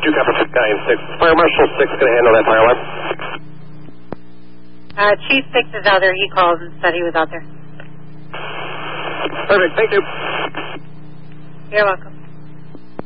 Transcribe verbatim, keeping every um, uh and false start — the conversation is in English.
Duke Copper two nine six. Fire Marshal six going to handle that fire alarm. Uh, Chief six is out there. He called and said he was out there. Perfect. Thank you. You're welcome.